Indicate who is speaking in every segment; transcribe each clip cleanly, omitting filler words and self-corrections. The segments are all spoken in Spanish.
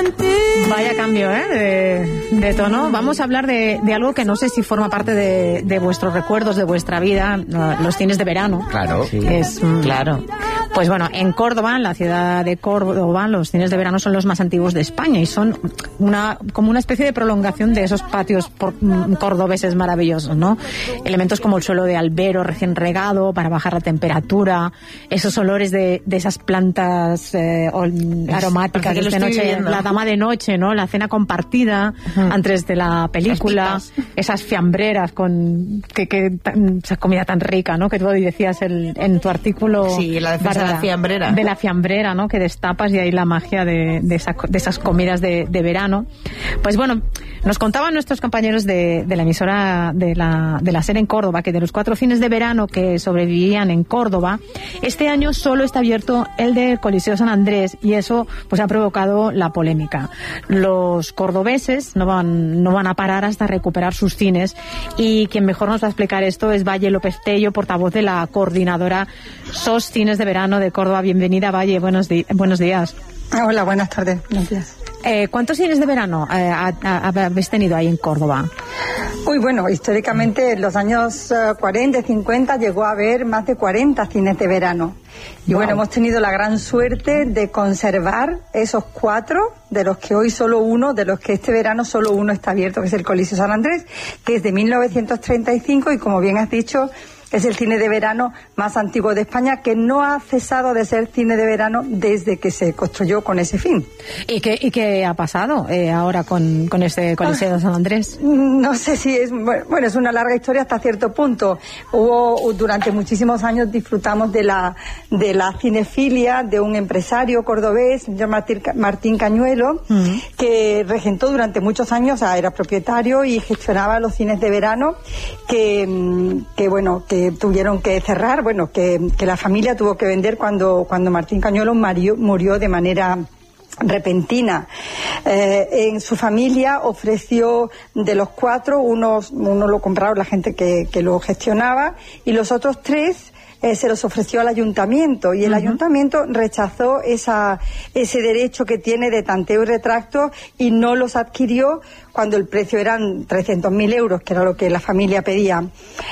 Speaker 1: Vaya cambio, de tono. Vamos a hablar de algo que no sé si forma parte de vuestros recuerdos, de vuestra vida, los cines de verano.
Speaker 2: Claro.
Speaker 1: Sí. Claro. Pues bueno, en Córdoba, en la ciudad de Córdoba, los cines de verano son los más antiguos de España y son como una especie de prolongación de esos patios cordobeses maravillosos, ¿no? Elementos como el suelo de albero recién regado para bajar la temperatura, esos olores de esas plantas aromáticas de noche, la dama de noche, ¿no? La cena compartida antes de la película, esas fiambreras esa comida tan rica, ¿no? Que tú decías en tu artículo.
Speaker 3: Sí, la defensa de la fiambrera.
Speaker 1: De la fiambrera, ¿no? Que destapas y ahí la magia de esas comidas de verano. Pues bueno, nos contaban nuestros compañeros de la emisora de la SER en Córdoba que de los 4 cines de verano que sobrevivían en Córdoba, este año solo está abierto el de Coliseo San Andrés y eso pues ha provocado la polémica. Los cordobeses no van a parar hasta recuperar sus cines y quien mejor nos va a explicar esto es Valle López Tello, portavoz de la coordinadora SOS Cines de Verano de Córdoba. Bienvenida, Valle, buenos días.
Speaker 4: Hola, buenas tardes. Buenos días.
Speaker 1: ¿Cuántos cines de verano habéis tenido ahí en Córdoba?
Speaker 4: Bueno, históricamente en los años 40 y 50 llegó a haber más de 40 cines de verano. Y bueno, hemos tenido la gran suerte de conservar esos 4, de los que hoy solo uno, de los que este verano solo uno está abierto, que es el Coliseo San Andrés, que es de 1935 y como bien has dicho, es el cine de verano más antiguo de España, que no ha cesado de ser cine de verano desde que se construyó con ese fin.
Speaker 1: ¿Y qué ha pasado ahora con este Coliseo de San Andrés?
Speaker 4: No sé si es... Bueno, es una larga historia hasta cierto punto. Durante muchísimos años disfrutamos de la cinefilia de un empresario cordobés, señor Martín Cañuelo, que regentó durante muchos años, era propietario y gestionaba los cines de verano que tuvieron que cerrar, que la familia tuvo que vender cuando Martín Cañuelo murió de manera repentina. En su familia ofreció de los 4, uno lo compraron la gente que lo gestionaba y los otros 3 se los ofreció al ayuntamiento y el ayuntamiento rechazó ese derecho que tiene de tanteo y retracto y no los adquirió cuando el precio eran 300.000 euros, que era lo que la familia pedía.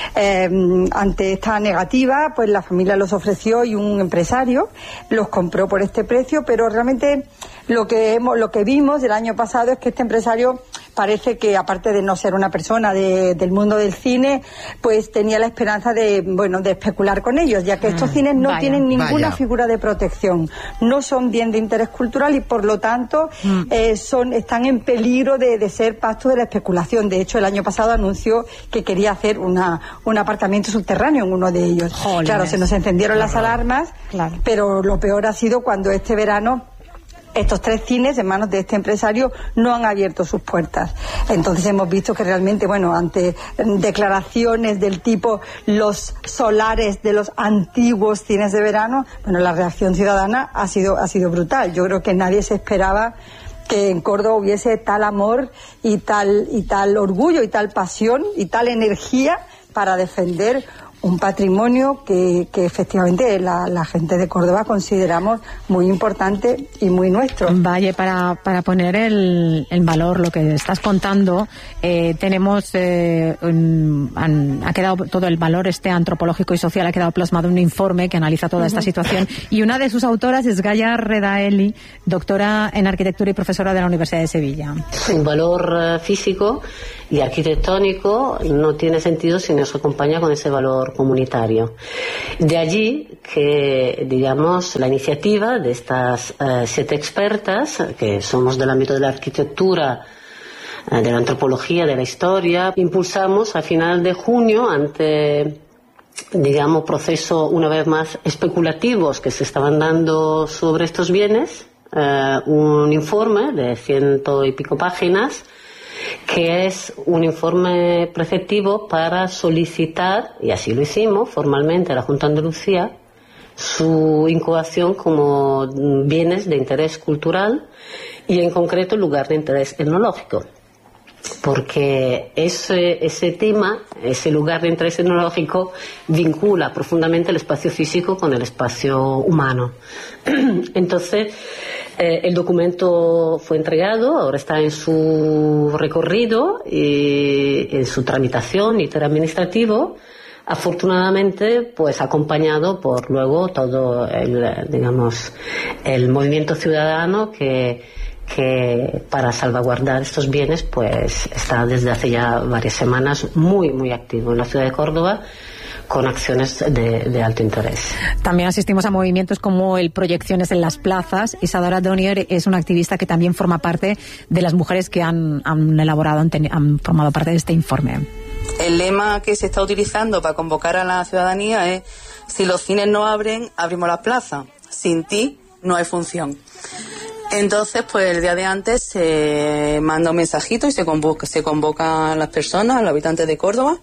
Speaker 4: Ante esta negativa, pues la familia los ofreció y un empresario los compró por este precio, pero realmente lo que vimos el año pasado es que este empresario parece que, aparte de no ser una persona del mundo del cine, pues tenía la esperanza de especular con ellos, ya que estos cines no tienen ninguna figura de protección, no son bien de interés cultural y por lo tanto están en peligro de ser pasto de la especulación. De hecho, el año pasado anunció que quería hacer un aparcamiento subterráneo en uno de ellos.
Speaker 1: Jolines.
Speaker 4: Claro, se nos encendieron las alarmas, pero lo peor ha sido cuando este verano estos 3 cines en manos de este empresario no han abierto sus puertas. Entonces hemos visto que realmente, ante declaraciones del tipo los solares de los antiguos cines de verano, la reacción ciudadana ha sido brutal. Yo creo que nadie se esperaba que en Córdoba hubiese tal amor y tal orgullo y tal pasión y tal energía para defender un patrimonio que efectivamente la gente de Córdoba consideramos muy importante y muy nuestro.
Speaker 1: Valle, para poner en valor lo que estás contando, tenemos ha quedado todo el valor antropológico y social, ha quedado plasmado en un informe que analiza toda esta situación y una de sus autoras es Gaia Redaeli, doctora en arquitectura y profesora de la Universidad de Sevilla.
Speaker 5: Un valor físico y arquitectónico no tiene sentido si no se acompaña con ese valor comunitario. De allí que, digamos, la iniciativa de estas 7 expertas, que somos del ámbito de la arquitectura, de la antropología, de la historia, impulsamos a final de junio, ante, digamos, procesos una vez más especulativos que se estaban dando sobre estos bienes, un informe de 100 y pico páginas, que es un informe preceptivo para solicitar, y así lo hicimos formalmente a la Junta de Andalucía, su incubación como bienes de interés cultural y en concreto lugar de interés etnológico. Porque ese tema, ese lugar de interés etnológico, vincula profundamente el espacio físico con el espacio humano. Entonces, El documento fue entregado, ahora está en su recorrido y en su tramitación interadministrativo, afortunadamente pues acompañado por luego todo el movimiento ciudadano que para salvaguardar estos bienes pues está desde hace ya varias semanas muy activo en la ciudad de Córdoba, con acciones de alto interés.
Speaker 1: También asistimos a movimientos como el Proyecciones en las Plazas. Isadora Donier es una activista que también forma parte de las mujeres que han formado parte de este informe.
Speaker 2: El lema que se está utilizando para convocar a la ciudadanía es: si los cines no abren, abrimos las plazas. Sin ti no hay función. Entonces, pues el día de antes se manda un mensajito y se convoca a las personas, a los habitantes de Córdoba,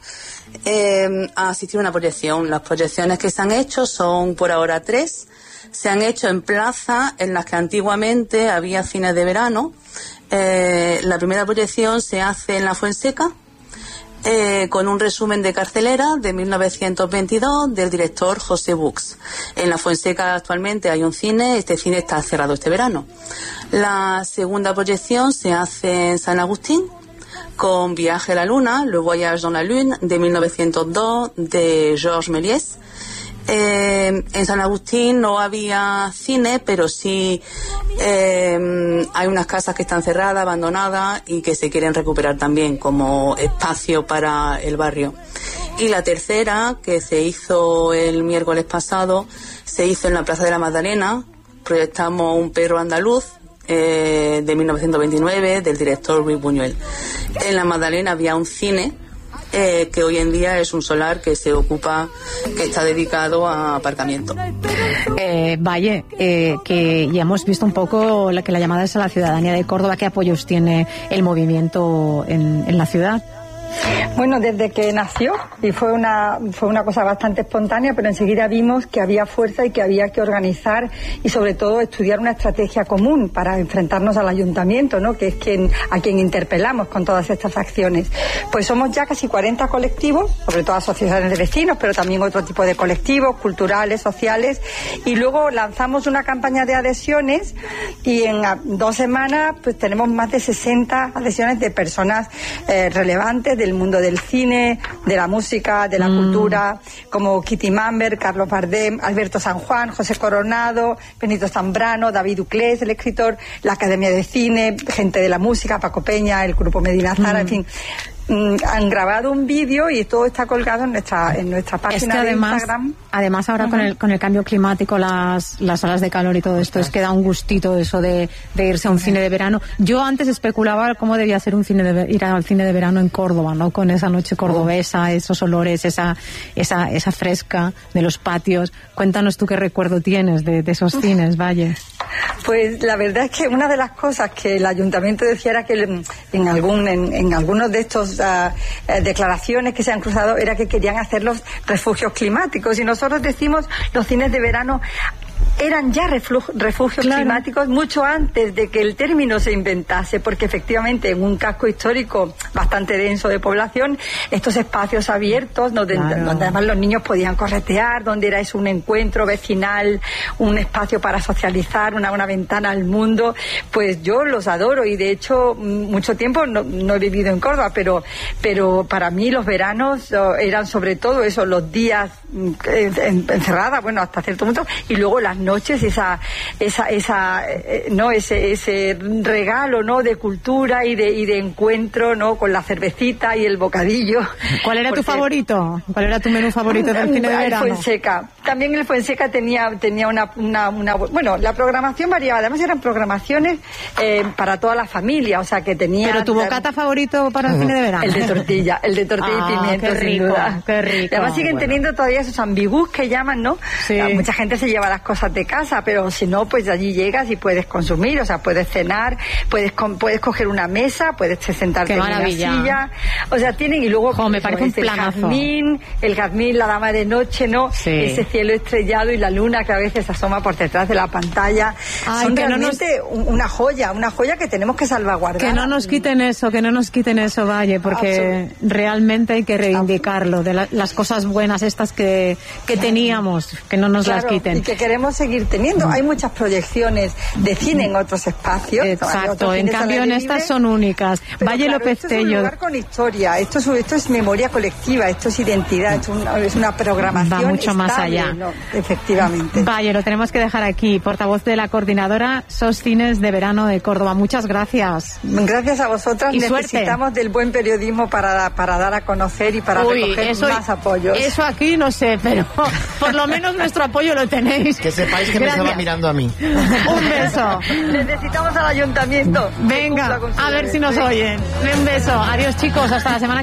Speaker 2: a asistir a una proyección. Las proyecciones que se han hecho son por ahora 3. Se han hecho en plazas en las que antiguamente había cines de verano. La primera proyección se hace en la Fuenseca, con un resumen de cartelera de 1922 del director José Bux. En la Fuenseca actualmente hay un cine, este cine está cerrado este verano. La segunda proyección se hace en San Agustín, con Viaje a la Luna, Le Voyage dans la Lune, de 1902, de Georges Méliès. En San Agustín no había cine, pero sí hay unas casas que están cerradas, abandonadas y que se quieren recuperar también como espacio para el barrio. Y la tercera, que se hizo el miércoles pasado, se hizo en la Plaza de la Magdalena. Proyectamos Un perro andaluz, de 1929, del director Luis Buñuel. En la Magdalena había un cine que hoy en día es un solar que está dedicado a aparcamiento.
Speaker 1: Valle, que ya hemos visto un poco que la llamada es a la ciudadanía de Córdoba. ¿Qué apoyos tiene el movimiento en la ciudad?
Speaker 4: Bueno, desde que nació, y fue una cosa bastante espontánea, pero enseguida vimos que había fuerza y que había que organizar y sobre todo estudiar una estrategia común para enfrentarnos al ayuntamiento, ¿no?, que es a quien interpelamos con todas estas acciones. Pues somos ya casi 40 colectivos, sobre todo asociaciones de vecinos, pero también otro tipo de colectivos, culturales, sociales, y luego lanzamos una campaña de adhesiones y en 2 semanas pues tenemos más de 60 adhesiones de personas relevantes del mundo del cine, de la música, de la cultura, como Kitty Mamber, Carlos Bardem, Alberto San Juan, José Coronado, Benito Zambrano, David Uclés, el escritor, la Academia de Cine, gente de la música, Paco Peña, el grupo Medina Zara, en fin. Han grabado un vídeo y todo está colgado en nuestra página de Instagram.
Speaker 1: Además ahora con el cambio climático, las olas de calor y todo esto, es que da un gustito eso de irse a un cine de verano. Yo antes especulaba cómo debía ser ir al cine de verano en Córdoba, ¿no? Con esa noche cordobesa, esos olores, esa fresca de los patios. Cuéntanos tú qué recuerdo tienes de esos cines, Valle.
Speaker 4: Pues la verdad es que una de las cosas que el ayuntamiento decía era que en algunos de estos declaraciones que se han cruzado era que querían hacer los refugios climáticos, y nosotros decimos los cines de verano eran ya refugios climáticos mucho antes de que el término se inventase, porque efectivamente en un casco histórico bastante denso de población, estos espacios abiertos donde además los niños podían corretear, donde era eso un encuentro vecinal, un espacio para socializar, una ventana al mundo, pues yo los adoro, y de hecho mucho tiempo no he vivido en Córdoba, pero para mí los veranos eran sobre todo eso, los días encerrada, bueno, hasta cierto punto, y luego las noches ese regalo, ¿no?, de cultura y de encuentro, ¿no?, con la cervecita y el bocadillo.
Speaker 1: ¿Cuál era tu favorito? ¿Cuál era tu menú favorito del cine de verano?
Speaker 4: El Fuenseca. También el Fuenseca tenía una bueno, la programación variaba, además eran programaciones para toda la familia, o sea que tenía.
Speaker 1: ¿Pero tu bocata favorito para el cine de verano?
Speaker 4: El de tortilla y pimiento,
Speaker 1: qué rico,
Speaker 4: sin duda.
Speaker 1: Qué rico.
Speaker 4: Y además siguen teniendo todavía esos ambigús que llaman, ¿no?
Speaker 1: Sí.
Speaker 4: Mucha gente se lleva las cosas de casa, pero si no, pues allí llegas y puedes consumir, o sea, puedes cenar, puedes coger una mesa, puedes sentarte en una silla, o sea, tienen, y luego
Speaker 1: me parece un planazo.
Speaker 4: El jazmín, la dama de noche, ¿no?
Speaker 1: Sí.
Speaker 4: Ese cielo estrellado y la luna que a veces asoma por detrás de la pantalla.
Speaker 1: Ay,
Speaker 4: son
Speaker 1: que
Speaker 4: realmente una joya que tenemos que salvaguardar.
Speaker 1: Que no nos quiten eso, Valle, porque realmente hay que reivindicarlo, de las cosas buenas estas que teníamos, que no nos las quiten.
Speaker 4: Y que queremos seguir teniendo. Hay muchas proyecciones de cine en otros espacios.
Speaker 1: Exacto, en cambio en estas son únicas. Valle López
Speaker 4: Tello. Esto es un lugar con historia, esto es memoria colectiva, esto es identidad, es una programación.
Speaker 1: Va mucho más allá.
Speaker 4: ¿No? Efectivamente.
Speaker 1: Valle, lo tenemos que dejar aquí. Portavoz de la coordinadora SOS Cines de Verano de Córdoba. Muchas gracias.
Speaker 4: Gracias a vosotras.
Speaker 1: Y
Speaker 4: necesitamos
Speaker 1: suerte
Speaker 4: del buen periodismo para dar a conocer y para recoger más apoyos.
Speaker 1: Eso aquí no sé, pero por lo menos nuestro apoyo lo tenéis.
Speaker 3: Que sepáis que me estaba mirando a mí.
Speaker 1: Un beso.
Speaker 4: Necesitamos al ayuntamiento.
Speaker 1: Venga, a ver si nos oyen. Un beso. Adiós, chicos. Hasta la semana